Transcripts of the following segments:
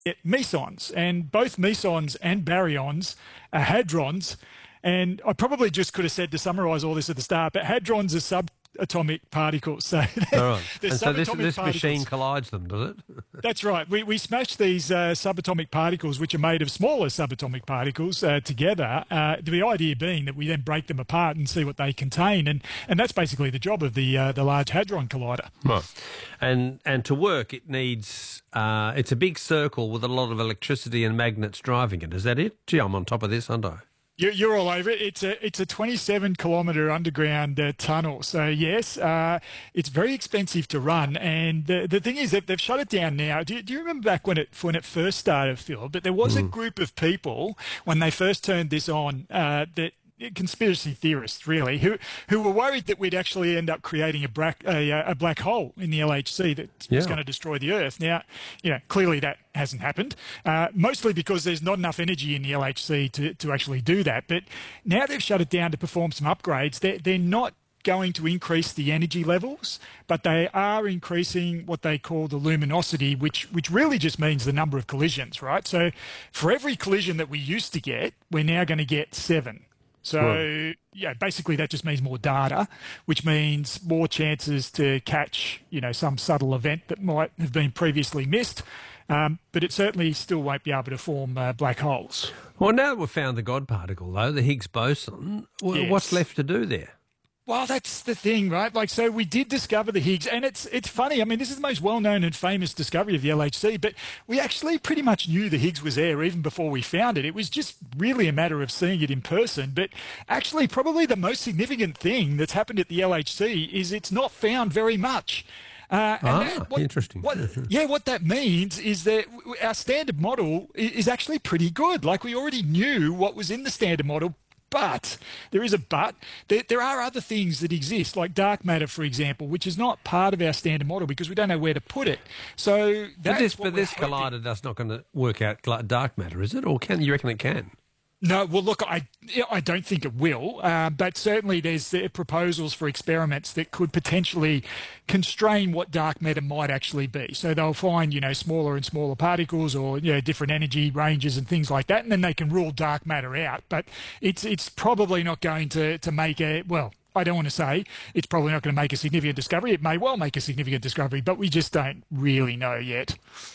mesons, and both mesons and baryons are hadrons. And I probably just could have said to summarise all this at the start, but hadrons are subatomic particles. So All right. they're And so subatomic this particles. machine collides them, does it? That's right. We smash these subatomic particles, which are made of smaller subatomic particles, together. The idea being that we then break them apart and see what they contain, and that's basically the job of the Large Hadron Collider. Right. And to work, it needs it's a big circle with a lot of electricity and magnets driving it. Is that it? Gee, I'm on top of this, aren't I? You're all over it. It's a 27-kilometre underground tunnel. So yes, it's very expensive to run. And the thing is that they've shut it down now. Do you remember back when it first started, Phil? But there was a group of people when they first turned this on that conspiracy theorists, really, who were worried that we'd actually end up creating a black hole in the LHC that was going to destroy the Earth. Now, clearly that hasn't happened, mostly because there's not enough energy in the LHC to actually do that. But now they've shut it down to perform some upgrades. They're not going to increase the energy levels, but they are increasing what they call the luminosity, which really just means the number of collisions, right? So for every collision that we used to get, we're now going to get 7. So, basically that just means more data, which means more chances to catch, some subtle event that might have been previously missed. But it certainly still won't be able to form black holes. Well, now that we've found the God particle, though, the Higgs boson, what's left to do there? Well, that's the thing, right? So we did discover the Higgs, and it's funny. I mean, this is the most well-known and famous discovery of the LHC, but we actually pretty much knew the Higgs was there even before we found it. It was just really a matter of seeing it in person. But actually, probably the most significant thing that's happened at the LHC is it's not found very much. Interesting. What that means is that our standard model is actually pretty good. Like, we already knew what was in the standard model. But there is a but. There are other things that exist, like dark matter, for example, which is not part of our standard model because we don't know where to put it. So that's but this collider that's not going to work out dark matter, is it? Or you reckon it can? No, well, look, I don't think it will, but certainly there's proposals for experiments that could potentially constrain what dark matter might actually be. So they'll find, smaller and smaller particles or, different energy ranges and things like that, and then they can rule dark matter out. But it's probably not going to make I don't want to say it's probably not going to make a significant discovery. It may well make a significant discovery, but we just don't really know yet.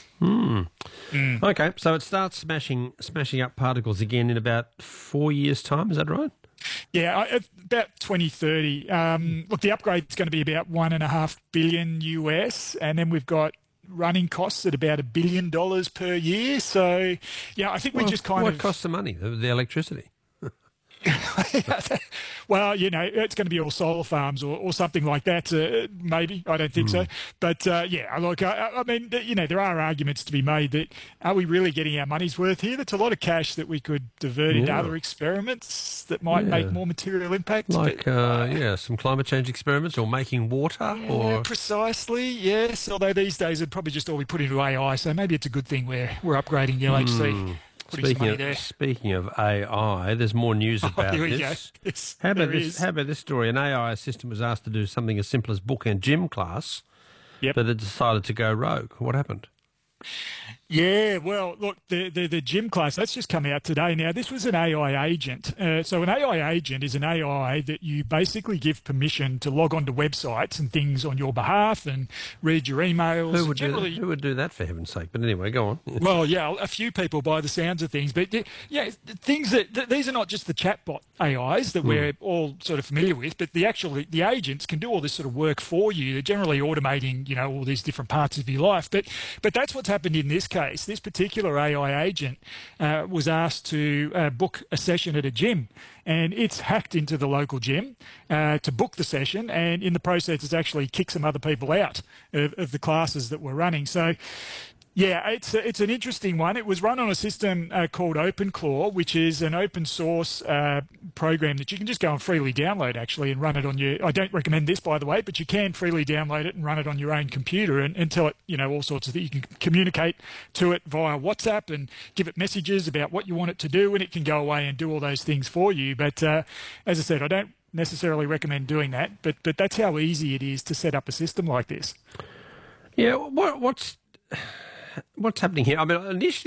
Okay, so it starts smashing up particles again in about 4 years' time, is that right? Yeah, about 2030. Look, the upgrade is going to be about $1.5 billion US, and then we've got running costs at about $1 billion per year. So, I think we just what costs the money, the electricity? Well, it's going to be all solar farms or something like that, maybe. I don't think so. But, look, I mean, there are arguments to be made that are we really getting our money's worth here? That's a lot of cash that we could divert into other experiments that might make more material impact. Like, some climate change experiments or making water? Yeah, precisely, yes. Although these days it'd probably just all be put into AI, so maybe it's a good thing we're upgrading the LHC. Speaking of AI, there's more news about here we this. Go. Yes, how about this story? An AI assistant was asked to do something as simple as book a gym class, but it decided to go rogue. What happened? Yeah, well, look, the gym class, that's just come out today. Now, this was an AI agent. So an AI agent is an AI that you basically give permission to log onto websites and things on your behalf and read your emails. Who would do that, for heaven's sake? But anyway, go on. Well, a few people by the sounds of things. But, things these are not just the chatbot AIs that we're all sort of familiar with, but the agents can do all this sort of work for you. They're generally automating, all these different parts of your life. But that's what's happened in this case. This particular AI agent was asked to book a session at a gym, and it's hacked into the local gym to book the session, and in the process it's actually kicked some other people out of the classes that were running. So yeah, it's an interesting one. It was run on a system called OpenClaw, which is an open source program that you can just go and freely download, actually, and run it on your... I don't recommend this, by the way, but you can freely download it and run it on your own computer and tell it, all sorts of things. You can communicate to it via WhatsApp and give it messages about what you want it to do, and it can go away and do all those things for you. But as I said, I don't necessarily recommend doing that, but that's how easy it is to set up a system like this. Yeah, what's... what's happening here? I mean, initially